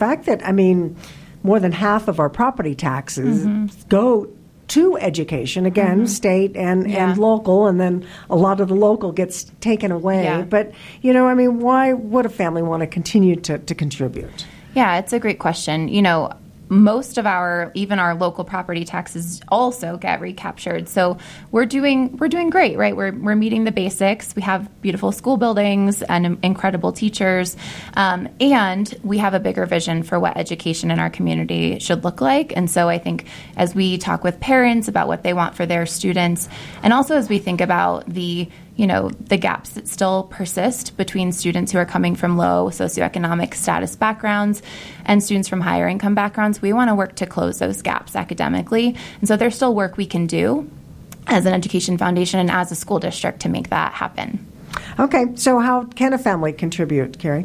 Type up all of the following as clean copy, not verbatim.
fact that, more than half of our property taxes go to education, again, state and local, and then a lot of the local gets taken away. Yeah. But, why would a family want to continue to contribute? Yeah, it's a great question. Most of even our local property taxes also get recaptured. So we're doing great, right? We're meeting the basics. We have beautiful school buildings and incredible teachers. And we have a bigger vision for what education in our community should look like. And so I think as we talk with parents about what they want for their students, and also as we think about the gaps that still persist between students who are coming from low socioeconomic status backgrounds and students from higher income backgrounds, we want to work to close those gaps academically. And so there's still work we can do as an education foundation and as a school district to make that happen. Okay, so how can a family contribute, Carrie?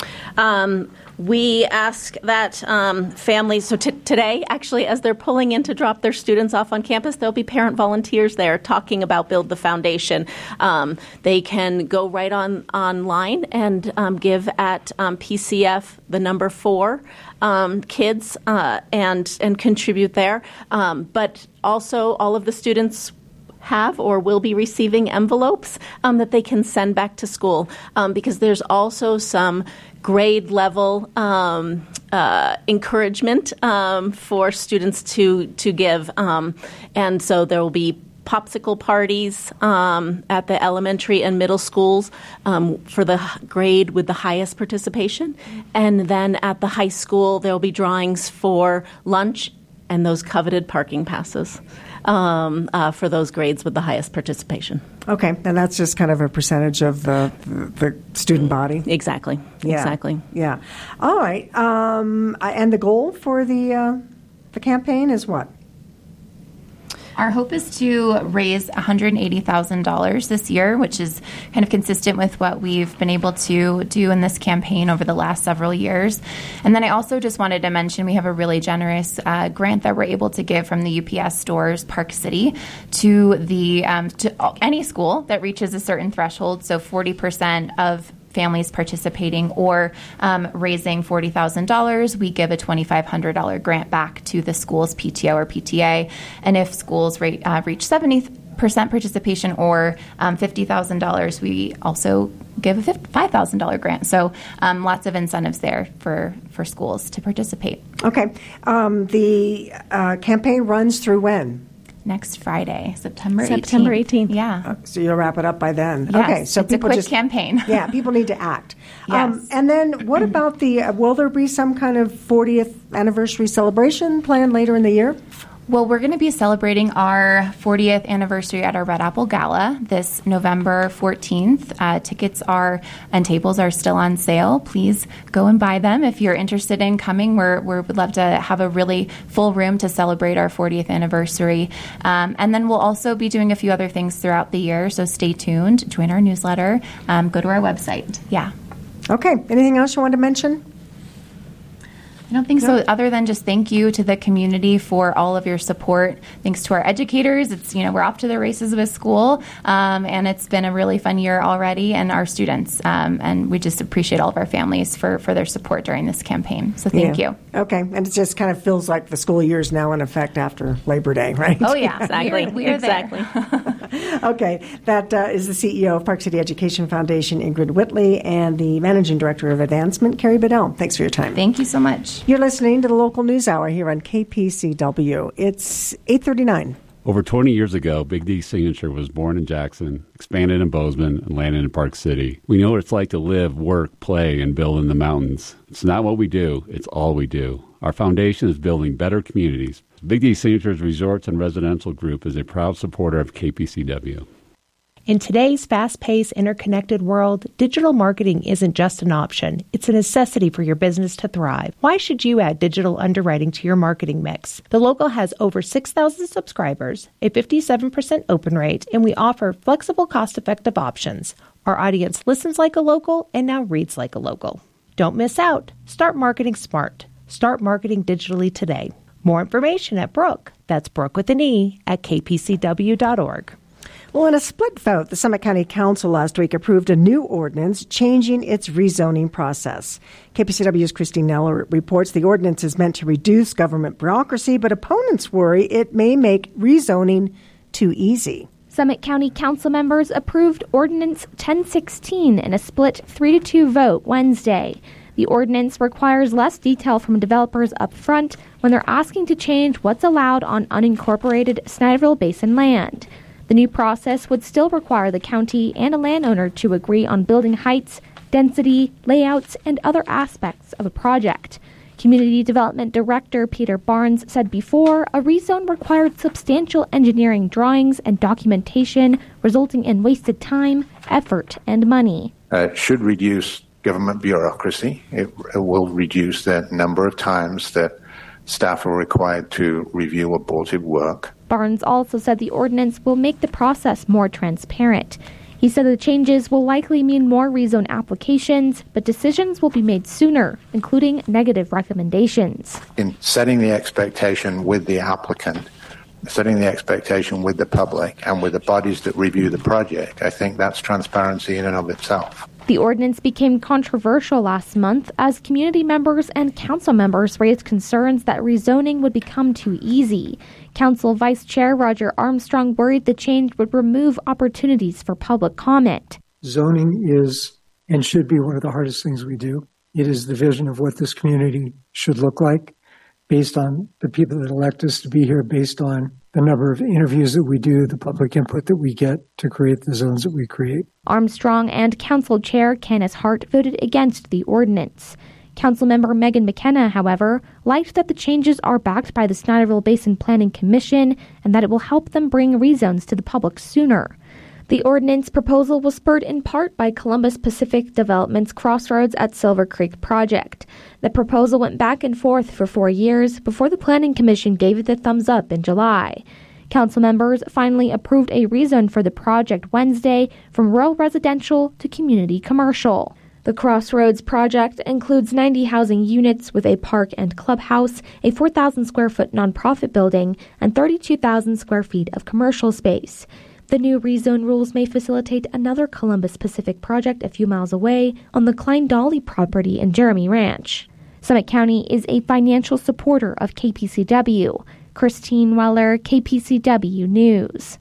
We ask that families, so today, actually, as they're pulling in to drop their students off on campus, there'll be parent volunteers there talking about Build the Foundation. They can go right online and give at PCF, the number 4, kids, and contribute there. But also, all of the students have or will be receiving envelopes that they can send back to school because there's also some grade level encouragement for students to give. And so there will be popsicle parties at the elementary and middle schools for the grade with the highest participation. And then at the high school, there will be drawings for lunch and those coveted parking passes for those grades with the highest participation. Okay, and that's just kind of a percentage of the student body? Exactly. Yeah. Exactly. Yeah. All right. And the goal for the campaign is what? Our hope is to raise $180,000 this year, which is kind of consistent with what we've been able to do in this campaign over the last several years. And then I also just wanted to mention we have a really generous grant that we're able to give from the UPS stores, Park City, to to any school that reaches a certain threshold. So 40% of families participating or raising $40,000, we give a $2,500 grant back to the school's PTO or PTA. And if schools reach 70% participation or $50,000, we also give a $5,000 grant. So lots of incentives there for schools to participate. Okay. The campaign runs through when? Next Friday, September 18th. September 18th. Yeah. So you'll wrap it up by then. Yes, okay. So it's people a quick campaign. Yeah, people need to act. Yes. And then what about will there be some kind of 40th anniversary celebration planned later in the year? Well, we're going to be celebrating our 40th anniversary at our Red Apple Gala this November 14th. Tickets and tables are still on sale. Please go and buy them if you're interested in coming. We would love to have a really full room to celebrate our 40th anniversary. And then we'll also be doing a few other things throughout the year, so stay tuned. Join our newsletter. Go to our website. Yeah. Okay. Anything else you want to mention? I don't think so, other than just thank you to the community for all of your support. Thanks to our educators. It's, we're off to the races with school, and it's been a really fun year already, and our students. And we just appreciate all of our families for their support during this campaign. So thank you. Okay. And it just kind of feels like the school year is now in effect after Labor Day, right? Oh, yeah. Exactly. We're exactly. there. Okay. That is the CEO of Park City Education Foundation, Ingrid Whitley, and the Managing Director of Advancement, Carrie Bedell. Thanks for your time. Thank you so much. You're listening to the Local News Hour here on KPCW. It's 8:39. Over 20 years ago, Big D Signature was born in Jackson, expanded in Bozeman, and landed in Park City. We know what it's like to live, work, play, and build in the mountains. It's not what we do, it's all we do. Our foundation is building better communities. Big D Signature's Resorts and Residential Group is a proud supporter of KPCW. In today's fast-paced, interconnected world, digital marketing isn't just an option. It's a necessity for your business to thrive. Why should you add digital underwriting to your marketing mix? The Local has over 6,000 subscribers, a 57% open rate, and we offer flexible, cost-effective options. Our audience listens like a local and now reads like a local. Don't miss out. Start marketing smart. Start marketing digitally today. More information at Brooke, that's Brooke with an E, at kpcw.org. Well, in a split vote, the Summit County Council last week approved a new ordinance changing its rezoning process. KPCW's Christine Neller reports the ordinance is meant to reduce government bureaucracy, but opponents worry it may make rezoning too easy. Summit County Council members approved Ordinance 1016 in a split 3-2 vote Wednesday. The ordinance requires less detail from developers up front when they're asking to change what's allowed on unincorporated Snyderville Basin land. The new process would still require the county and a landowner to agree on building heights, density, layouts, and other aspects of a project. Community Development Director Peter Barnes said before, a rezone required substantial engineering drawings and documentation, resulting in wasted time, effort, and money. It should reduce government bureaucracy. It will reduce the number of times that staff are required to review aborted work. Barnes also said the ordinance will make the process more transparent. He said the changes will likely mean more rezone applications, but decisions will be made sooner, including negative recommendations. In setting the expectation with the applicant, setting the expectation with the public and with the bodies that review the project, I think that's transparency in and of itself. The ordinance became controversial last month as community members and council members raised concerns that rezoning would become too easy. Council Vice Chair Roger Armstrong worried the change would remove opportunities for public comment. Zoning is and should be one of the hardest things we do. It is the vision of what this community should look like based on the people that elect us to be here, based on the number of interviews that we do, the public input that we get to create the zones that we create. Armstrong and Council Chair Kenneth Hart voted against the ordinance. Councilmember Megan McKenna, however, liked that the changes are backed by the Snyderville Basin Planning Commission and that it will help them bring rezones to the public sooner. The ordinance proposal was spurred in part by Columbus Pacific Development's Crossroads at Silver Creek project. The proposal went back and forth for 4 years before the Planning Commission gave it the thumbs up in July. Council members finally approved a rezone for the project Wednesday from rural residential to community commercial. The Crossroads project includes 90 housing units with a park and clubhouse, a 4,000 square foot nonprofit building, and 32,000 square feet of commercial space. The new rezone rules may facilitate another Columbus Pacific project a few miles away on the Klein Dolly property in Jeremy Ranch. Summit County is a financial supporter of KPCW. Christine Weller, KPCW News.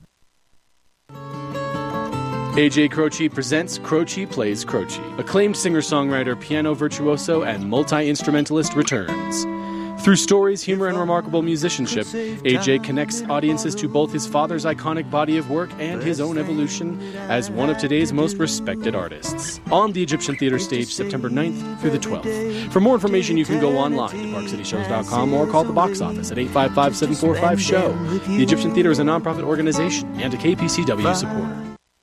AJ Croce presents Croce Plays Croce. Acclaimed singer-songwriter, piano virtuoso, and multi-instrumentalist returns. Through stories, humor, and remarkable musicianship, AJ connects audiences to both his father's iconic body of work and his own evolution as one of today's most respected artists. On the Egyptian Theater stage, September 9th through the 12th. For more information, you can go online to parkcityshows.com or call the box office at 855-745-SHOW. The Egyptian Theater is a nonprofit organization and a KPCW supporter.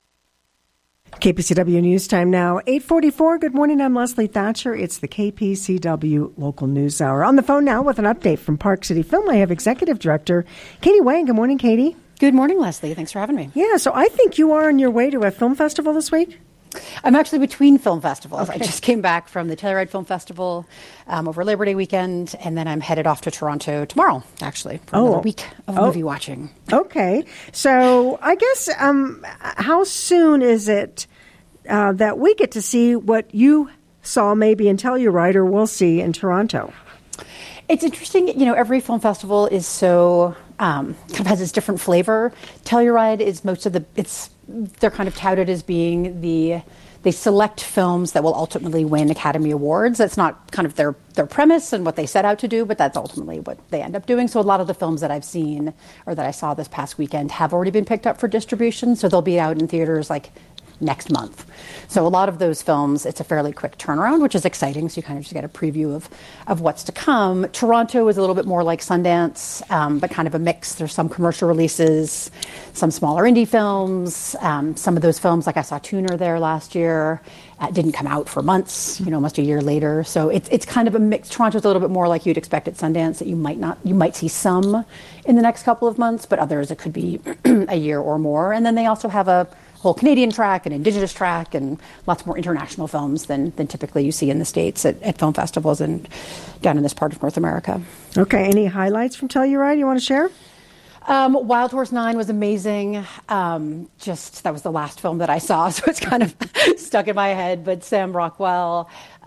KPCW News Time now, 8:44. Good morning, I'm Leslie Thatcher. It's the KPCW Local News Hour. On the phone now with an update from Park City Film, I have Executive Director Katie Wang. Good morning, Katie. Good morning, Leslie. Thanks for having me. Yeah, so I think you are on your way to a film festival this week? I'm actually between film festivals. Okay. I just came back from the Telluride Film Festival over Labor Day weekend, and then I'm headed off to Toronto tomorrow, actually, for another week of movie watching. Okay. So I guess how soon is it that we get to see what you saw maybe in Telluride or will see in Toronto? It's interesting. You know, every film festival is so kind of has its different flavor. Telluride is they're kind of touted as being they select films that will ultimately win Academy Awards. That's not kind of their premise and what they set out to do, but that's ultimately what they end up doing. So a lot of the films that I've seen or that I saw this past weekend have already been picked up for distribution. So they'll be out in theaters like next month. So a lot of those films, it's a fairly quick turnaround, which is exciting. So you kind of just get a preview of what's to come. Toronto is a little bit more like Sundance, but kind of a mix. There's some commercial releases, some smaller indie films. Some of those films, like I saw Tuner there last year, didn't come out for months, almost a year later. So it's kind of a mix. Toronto's a little bit more like you'd expect at Sundance, that you might see some in the next couple of months, but others it could be a year or more. And then they also have a whole Canadian track, an Indigenous track, and lots more international films than typically you see in the States at film festivals and down in this part of North America. Okay, any highlights from Telluride you want to share? Wild Horse 9 was amazing. That was the last film that I saw, so it's kind of stuck in my head. But Sam Rockwell,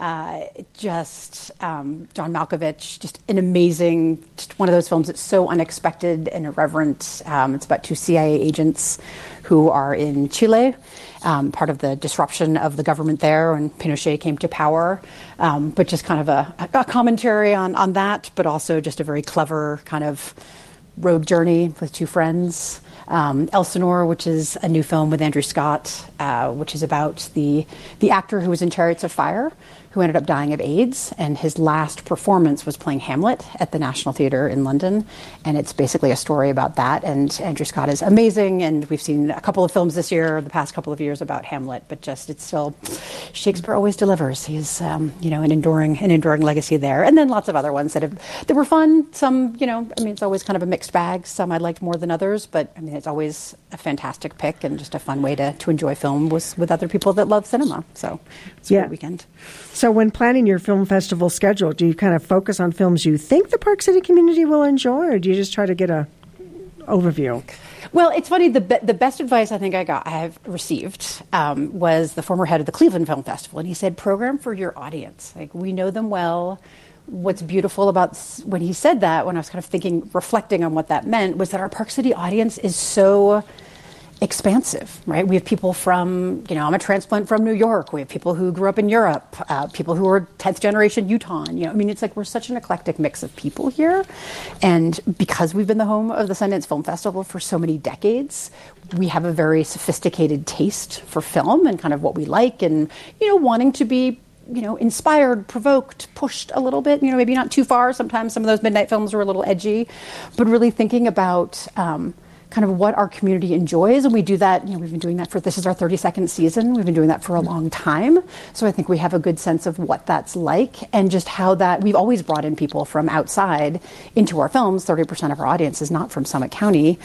John Malkovich, just an amazing, just one of those films that's so unexpected and irreverent. It's about two CIA agents who are in Chile, part of the disruption of the government there when Pinochet came to power. But just kind of a commentary on that, but also just a very clever kind of road journey with two friends. Elsinore, which is a new film with Andrew Scott, which is about the actor who was in Chariots of Fire, who ended up dying of AIDS, and his last performance was playing Hamlet at the National Theatre in London, and it's basically a story about that. And Andrew Scott is amazing, and we've seen a couple of films this year, the past couple of years, about Hamlet, but just it's still Shakespeare always delivers. He's an enduring legacy there, and then lots of other ones that were fun. Some, it's always kind of a mixed bag. Some I liked more than others, but it's always a fantastic pick and just a fun way to enjoy film with other people that love cinema. So it's a great weekend. So when planning your film festival schedule, do you kind of focus on films you think the Park City community will enjoy, or do you just try to get a overview? Well, it's funny. The best advice I think I have received was the former head of the Cleveland Film Festival, and he said, "Program for your audience. Like, we know them well." What's beautiful about when he said that, when I was kind of reflecting on what that meant, was that our Park City audience is so expansive, right? We have people from, I'm a transplant from New York. We have people who grew up in Europe, people who are 10th generation Utahn. It's like we're such an eclectic mix of people here. And because we've been the home of the Sundance Film Festival for so many decades, we have a very sophisticated taste for film and kind of what we like and, wanting to be inspired, provoked, pushed a little bit, maybe not too far. Sometimes some of those midnight films are a little edgy, but really thinking about kind of what our community enjoys. And we do that, we've been doing that this is our 32nd season. We've been doing that for a long time. So I think we have a good sense of what that's like and just how that, we've always brought in people from outside into our films. 30% of our audience is not from Summit County.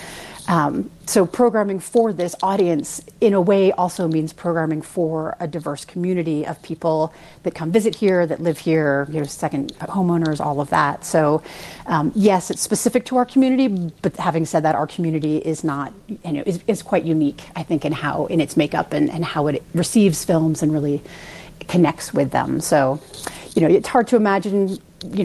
So programming for this audience, in a way, also means programming for a diverse community of people that come visit here, that live here, second homeowners, all of that. So, yes, it's specific to our community, but having said that, our community is not, is quite unique, I think, in its makeup and how it receives films and really connects with them. So, it's hard to imagine,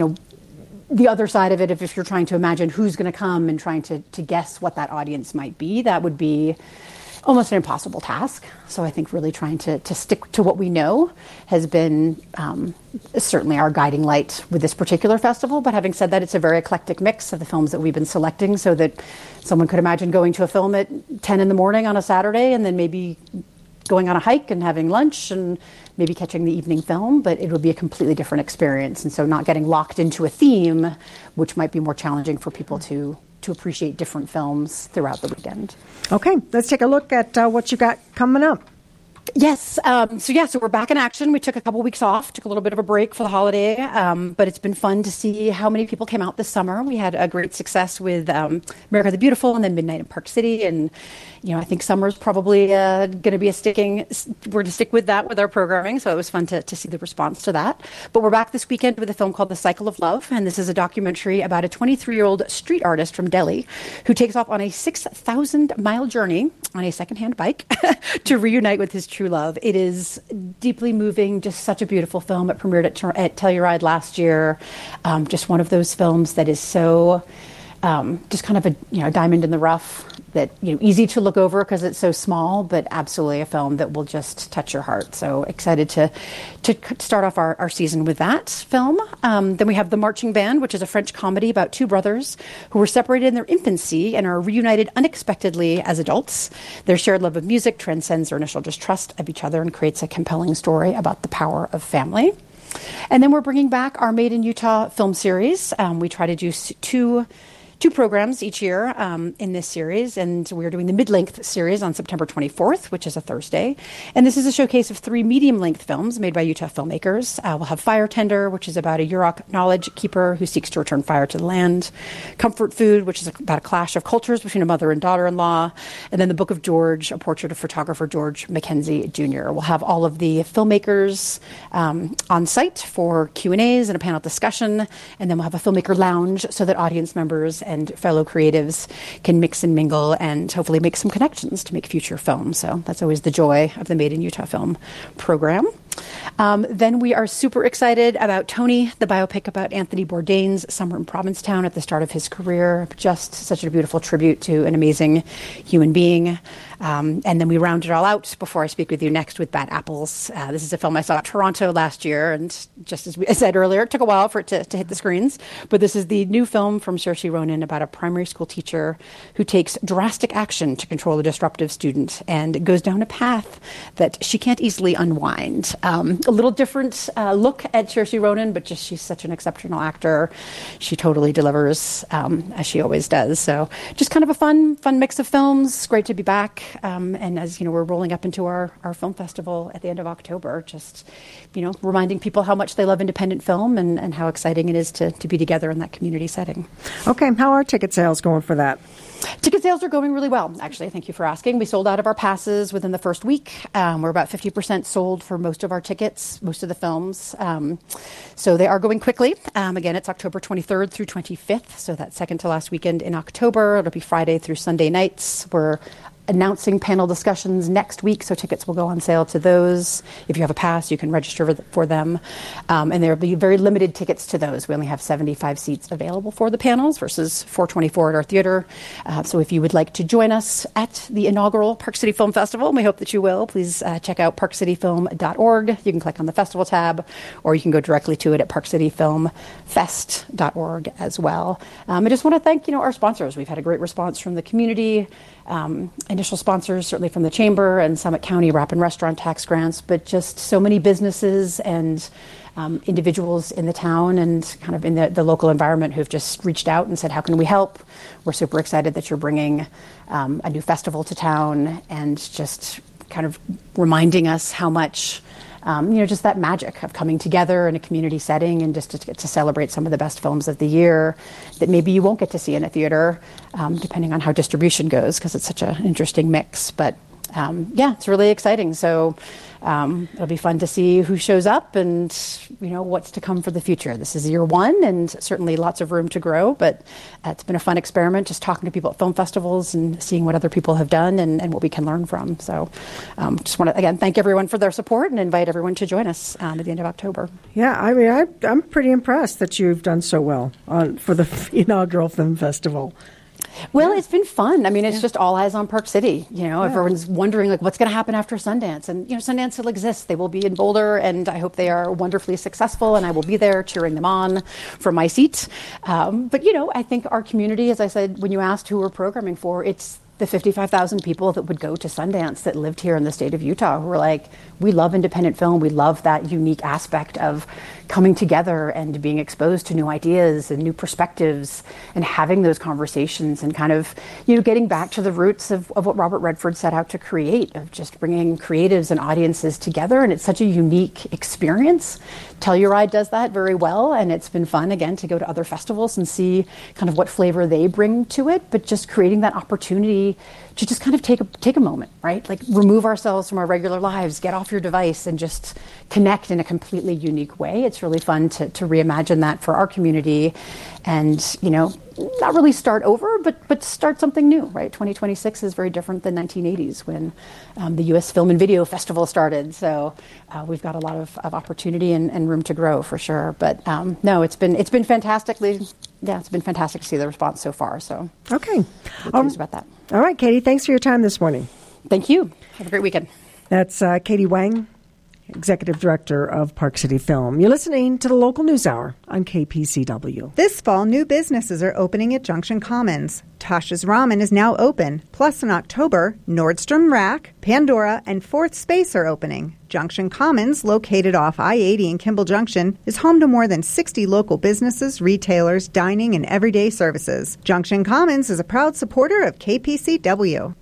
the other side of it, if you're trying to imagine who's going to come and trying to guess what that audience might be, that would be almost an impossible task. So I think really trying to stick to what we know has been certainly our guiding light with this particular festival. But having said that, it's a very eclectic mix of the films that we've been selecting, so that someone could imagine going to a film at 10 in the morning on a Saturday and then maybe going on a hike and having lunch and maybe catching the evening film, but it would be a completely different experience. And so not getting locked into a theme, which might be more challenging for people to appreciate different films throughout the weekend. Okay, let's take a look at what you got coming up. Yes. So we're back in action. We took a couple weeks off, took a little bit of a break for the holiday, but it's been fun to see how many people came out this summer. We had a great success with America the Beautiful and then Midnight in Park City. And, I think summer's probably going to be we're going to stick with that with our programming. So it was fun to see the response to that. But we're back this weekend with a film called The Cycle of Love. And this is a documentary about a 23-year-old street artist from Delhi who takes off on a 6,000-mile journey on a secondhand bike to reunite with his true love. It is deeply moving, just such a beautiful film. It premiered at Telluride last year. Just one of those films that is so just kind of a diamond in the rough that easy to look over because it's so small, but absolutely a film that will just touch your heart. So excited to start off our season with that film. Then we have The Marching Band, which is a French comedy about two brothers who were separated in their infancy and are reunited unexpectedly as adults. Their shared love of music transcends their initial distrust of each other and creates a compelling story about the power of family. And then we're bringing back our Made in Utah film series. We try to do two programs each year in this series, and we're doing the mid-length series on September 24th, which is a Thursday. And this is a showcase of 3 medium-length films made by Utah filmmakers. We'll have Fire Tender, which is about a Yurok knowledge keeper who seeks to return fire to the land. Comfort Food, which is about a clash of cultures between a mother and daughter-in-law. And then The Book of George, a portrait of photographer George Mackenzie Jr. We'll have all of the filmmakers on site for Q&As and a panel discussion. And then we'll have a filmmaker lounge so that audience members and fellow creatives can mix and mingle and hopefully make some connections to make future films. So that's always the joy of the Made in Utah Film program. Then we are super excited about Tony, the biopic about Anthony Bourdain's summer in Provincetown at the start of his career. Just such a beautiful tribute to an amazing human being. And then we round it all out before I speak with you next with Bad Apples. This is a film I saw at Toronto last year, and just as I said earlier, it took a while for it to hit the screens. But this is the new film from Saoirse Ronan about a primary school teacher who takes drastic action to control a disruptive student and goes down a path that she can't easily unwind. A little different look at Saoirse Ronan, but just she's such an exceptional actor. She totally delivers, as she always does. So just kind of a fun mix of films. Great to be back. And as you know, we're rolling up into our film festival at the end of October. Just, reminding people how much they love independent film and how exciting it is to be together in that community setting. Okay, how are ticket sales going for that? Ticket sales are going really well, actually. Thank you for asking. We sold out of our passes within the first week. We're about 50% sold for most of our tickets, most of the films. So they are going quickly. Again, it's October 23rd through 25th, so that second to last weekend in October. It'll be Friday through Sunday nights. We're announcing panel discussions next week, so tickets will go on sale to those. If you have a pass, you can register for them. And there will be very limited tickets to those. We only have 75 seats available for the panels versus 424 at our theater. So if you would like to join us at the inaugural Park City Film Festival, and we hope that you will, please check out parkcityfilm.org. You can click on the festival tab, or you can go directly to it at parkcityfilmfest.org as well. I just want to thank our sponsors. We've had a great response from the community. Initial sponsors, certainly from the Chamber and Summit County Wrap and Restaurant tax grants, but just so many businesses and individuals in the town and kind of in the local environment who've just reached out and said, how can we help? We're super excited that you're bringing a new festival to town and just kind of reminding us how much just that magic of coming together in a community setting and just to get to celebrate some of the best films of the year that maybe you won't get to see in a theater, depending on how distribution goes, because it's such an interesting mix. But it's really exciting. So it'll be fun to see who shows up and, what's to come for the future. This is year one and certainly lots of room to grow, but it's been a fun experiment just talking to people at film festivals and seeing what other people have done and what we can learn from. So just want to, again, thank everyone for their support and invite everyone to join us at the end of October. Yeah, I mean, I'm pretty impressed that you've done so well for the inaugural film festival. Well, it's been fun. I mean, it's just all eyes on Park City. Everyone's wondering what's going to happen after Sundance, and Sundance still exists. They will be in Boulder, and I hope they are wonderfully successful. And I will be there cheering them on from my seat. But I think our community, as I said when you asked who we're programming for, it's the 55,000 people that would go to Sundance that lived here in the state of Utah who were like, we love independent film. We love that unique aspect of coming together and being exposed to new ideas and new perspectives and having those conversations and kind of, getting back to the roots of what Robert Redford set out to create, of just bringing creatives and audiences together. And it's such a unique experience. Telluride does that very well. And it's been fun, again, to go to other festivals and see kind of what flavor they bring to it, but just creating that opportunity to just kind of take a moment, right? Like remove ourselves from our regular lives, get off your device and just connect in a completely unique way. It's really fun to reimagine that for our community and, not really start over, but start something new, right? 2026 is very different than 1980s when the U.S. Film and Video Festival started. So we've got a lot of opportunity and room to grow for sure. But no, it's been fantastically, it's been fantastic to see the response so far. So okay, pleased about that. All right, Katie, thanks for your time this morning. Thank you. Have a great weekend. That's Katie Wang, Executive Director of Park City Film. You're listening to the Local News Hour on KPCW. This fall, new businesses are opening at Junction Commons. Tasha's Ramen is now open. Plus, in October, Nordstrom Rack, Pandora, and Fourth Space are opening. Junction Commons, located off I-80 in Kimball Junction, is home to more than 60 local businesses, retailers, dining, and everyday services. Junction Commons is a proud supporter of KPCW.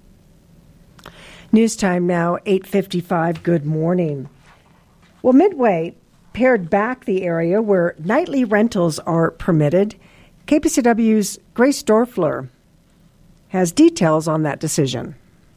News time now, 8:55. Good morning. Well, Midway pared back the area where nightly rentals are permitted. KPCW's Grace Dorfler has details on that decision.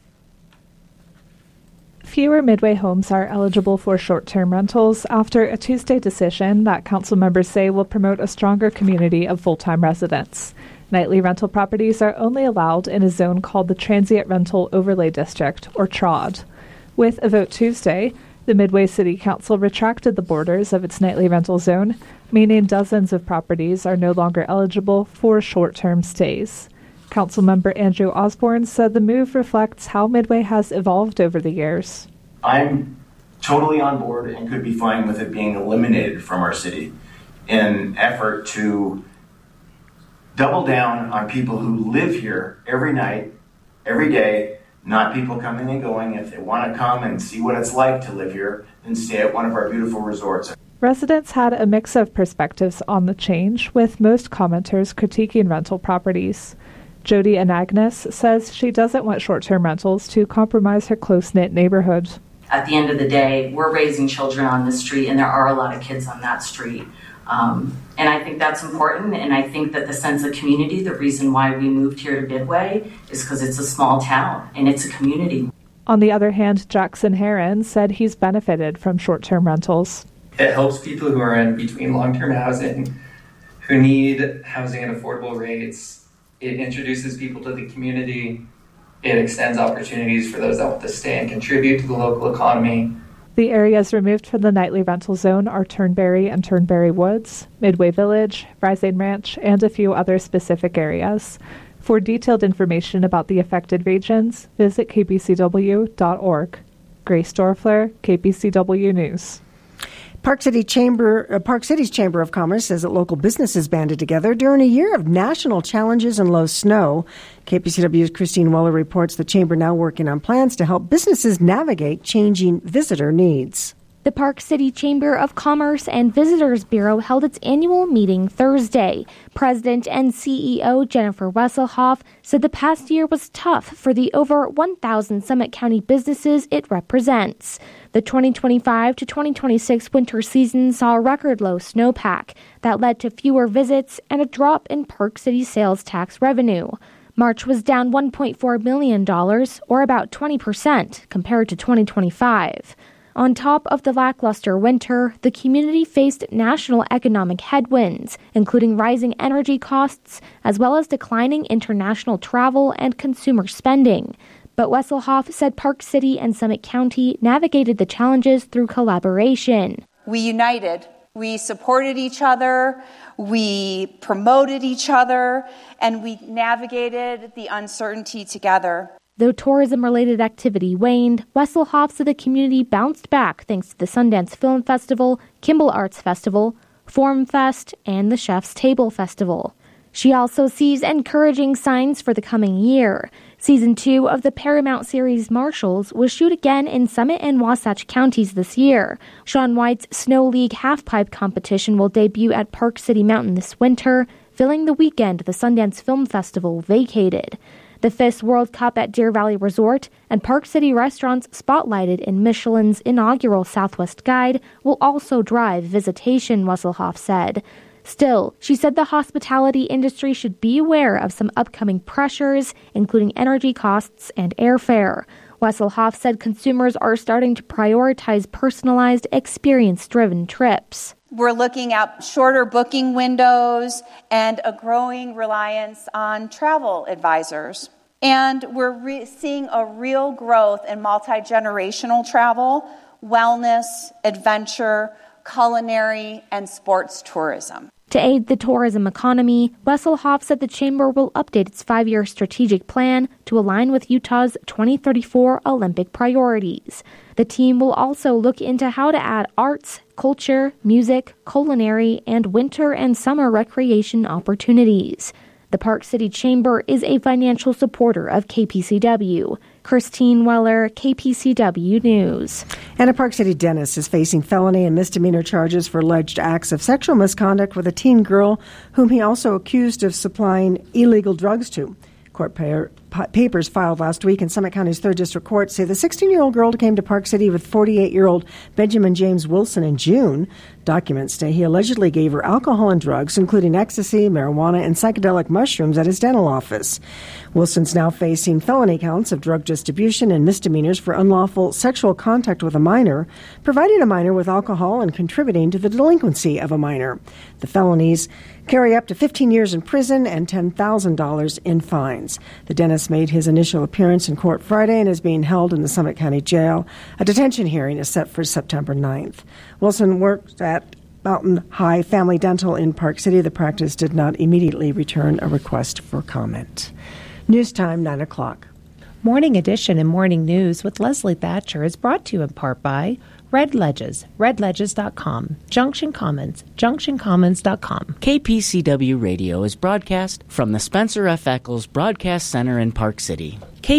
Fewer Midway homes are eligible for short-term rentals after a Tuesday decision that council members say will promote a stronger community of full-time residents. Nightly rental properties are only allowed in a zone called the Transient Rental Overlay District, or TROD. With a vote Tuesday, the Midway City Council retracted the borders of its nightly rental zone, meaning dozens of properties are no longer eligible for short-term stays. Councilmember Andrew Osborne said the move reflects how Midway has evolved over the years. I'm totally on board and could be fine with it being eliminated from our city in an effort to double down on people who live here every night, every day, not people coming and going. If they want to come and see what it's like to live here, then stay at one of our beautiful resorts. Residents had a mix of perspectives on the change, with most commenters critiquing rental properties. Jody Anagnos says she doesn't want short-term rentals to compromise her close-knit neighborhood. At the end of the day, we're raising children on this street, and there are a lot of kids on that street. And I think that's important, and I think that the sense of community, the reason why we moved here to Midway, is because it's a small town, and it's a community. On the other hand, Jackson Heron said he's benefited from short-term rentals. It helps people who are in between long-term housing, who need housing at affordable rates. It introduces people to the community. It extends opportunities for those that want to stay and contribute to the local economy. The areas removed from the nightly rental zone are Turnberry and Turnberry Woods, Midway Village, Rising Ranch, and a few other specific areas. For detailed information about the affected regions, visit kpcw.org. Grace Dorfler, KPCW News. Park City's Chamber of Commerce says that local businesses banded together during a year of national challenges and low snow. KPCW's Christine Weller reports the Chamber now working on plans to help businesses navigate changing visitor needs. The Park City Chamber of Commerce and Visitors Bureau held its annual meeting Thursday. President and CEO Jennifer Wesselhoff said the past year was tough for the over 1,000 Summit County businesses it represents. The 2025 to 2026 winter season saw a record low snowpack that led to fewer visits and a drop in Park City sales tax revenue. March was down $1.4 million, or about 20% compared to 2025. On top of the lackluster winter, the community faced national economic headwinds, including rising energy costs, as well as declining international travel and consumer spending. But Wesselhoff said Park City and Summit County navigated the challenges through collaboration. We united. We supported each other. We promoted each other, and we navigated the uncertainty together. Though tourism-related activity waned, Wesselhoff said the community bounced back thanks to the Sundance Film Festival, Kimball Arts Festival, Forum Fest, and the Chef's Table Festival. She also sees encouraging signs for the coming year. Season 2 of the Paramount series Marshals will shoot again in Summit and Wasatch counties this year. Shaun White's Snow League halfpipe competition will debut at Park City Mountain this winter, filling the weekend the Sundance Film Festival vacated. The FIS World Cup at Deer Valley Resort and Park City restaurants spotlighted in Michelin's inaugural Southwest Guide will also drive visitation, Wesselhoff said. Still, she said the hospitality industry should be aware of some upcoming pressures, including energy costs and airfare. Wesselhoff said consumers are starting to prioritize personalized, experience-driven trips. We're looking at shorter booking windows and a growing reliance on travel advisors. And we're seeing a real growth in multi-generational travel, wellness, adventure, culinary, and sports tourism. To aid the tourism economy, Wesselhoff said the Chamber will update its 5-year strategic plan to align with Utah's 2034 Olympic priorities. The team will also look into how to add arts, culture, music, culinary, and winter and summer recreation opportunities. The Park City Chamber is a financial supporter of KPCW. Christine Weller, KPCW News. And a Park City dentist is facing felony and misdemeanor charges for alleged acts of sexual misconduct with a teen girl whom he also accused of supplying illegal drugs to. Court papers filed last week in Summit County's 3rd District Court say the 16-year-old girl came to Park City with 48-year-old Benjamin James Wilson in June. Documents say he allegedly gave her alcohol and drugs, including ecstasy, marijuana, and psychedelic mushrooms at his dental office. Wilson's now facing felony counts of drug distribution and misdemeanors for unlawful sexual contact with a minor, providing a minor with alcohol, and contributing to the delinquency of a minor. The felonies carry up to 15 years in prison and $10,000 in fines. The dentist made his initial appearance in court Friday and is being held in the Summit County Jail. A detention hearing is set for September 9th. Wilson worked at Mountain High Family Dental in Park City. The practice did not immediately return a request for comment. News time, 9 o'clock. Morning Edition and Morning News with Leslie Thatcher is brought to you in part by Red Ledges, redledges.com, Junction Commons, junctioncommons.com. KPCW Radio is broadcast from the Spencer F. Eccles Broadcast Center in Park City.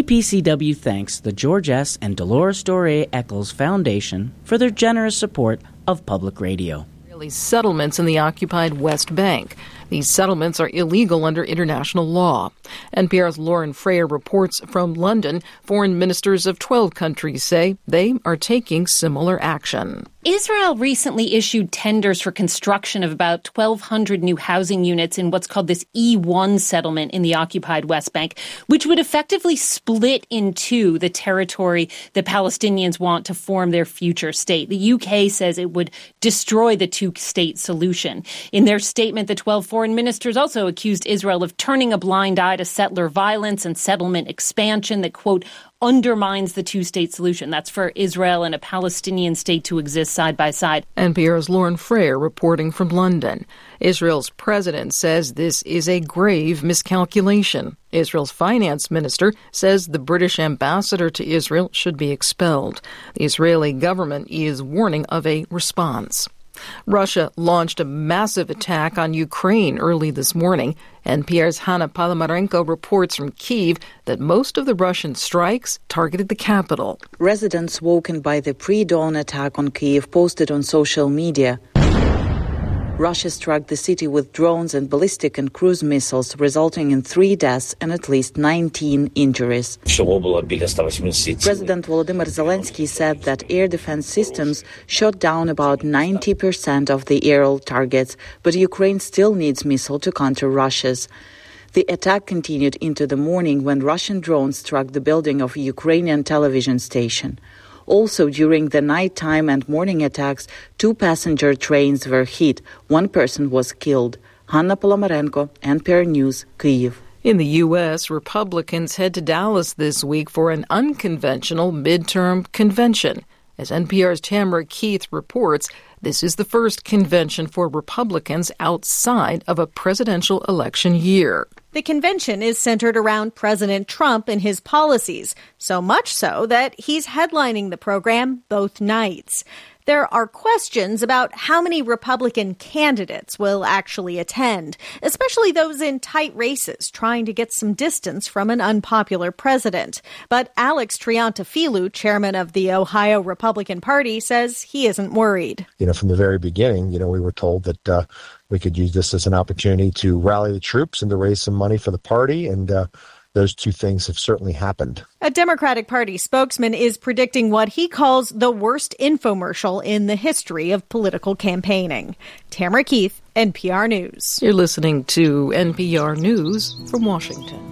KPCW thanks the George S. and Dolores Doré Eccles Foundation for their generous support of public radio. Settlements in the occupied West Bank. These settlements are illegal under international law. NPR's Lauren Frayer reports from London. Foreign ministers of 12 countries say they are taking similar action. Israel recently issued tenders for construction of about 1,200 new housing units in what's called this E1 settlement in the occupied West Bank, which would effectively split in two the territory the Palestinians want to form their future state. The UK says it would destroy the two-state solution. In their statement, the 12 foreign ministers also accused Israel of turning a blind eye to settler violence and settlement expansion that, quote, undermines the two-state solution. That's for Israel and a Palestinian state to exist side by side. NPR's Lauren Frayer reporting from London. Israel's president says this is a grave miscalculation. Israel's finance minister says the British ambassador to Israel should be expelled. The Israeli government is warning of a response. Russia launched a massive attack on Ukraine early this morning. NPR's Hanna Palamarenko reports from Kyiv that most of the Russian strikes targeted the capital. Residents woken by the pre-dawn attack on Kyiv posted on social media. Russia struck the city with drones and ballistic and cruise missiles, resulting in 3 deaths and at least 19 injuries. President Volodymyr Zelensky said that air defense systems shot down about 90% of the aerial targets, but Ukraine still needs missiles to counter Russia's. The attack continued into the morning when Russian drones struck the building of a Ukrainian television station. Also, during the nighttime and morning attacks, 2 passenger trains were hit. 1 person was killed. Hanna Palamarenko, NPR News, Kyiv. In the U.S., Republicans head to Dallas this week for an unconventional midterm convention. As NPR's Tamara Keith reports, this is the first convention for Republicans outside of a presidential election year. The convention is centered around President Trump and his policies, so much so that he's headlining the program both nights. There are questions about how many Republican candidates will actually attend, especially those in tight races trying to get some distance from an unpopular president. But Alex Triantafilou, chairman of the Ohio Republican Party, says he isn't worried. From the very beginning, we were told that we could use this as an opportunity to rally the troops and to raise some money for the party, and those two things have certainly happened. A Democratic Party spokesman is predicting what he calls the worst infomercial in the history of political campaigning. Tamara Keith, NPR News. You're listening to NPR News from Washington.